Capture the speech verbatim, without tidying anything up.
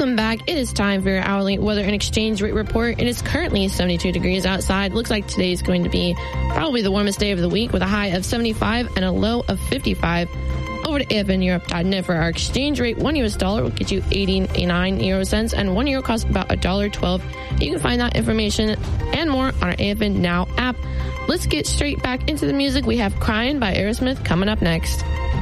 Welcome back. It is time for your hourly weather and exchange rate report. It is currently seventy-two degrees outside. Looks like today is going to be probably the warmest day of the week with a high of seventy-five and a low of fifty-five. Over to A F N Europe dot net for our exchange rate. One U S dollar will get you eighty-nine euro cents, and one euro costs about one dollar twelve. You can find that information and more on our A F N Now app. Let's get straight back into the music. We have Crying by Aerosmith coming up next.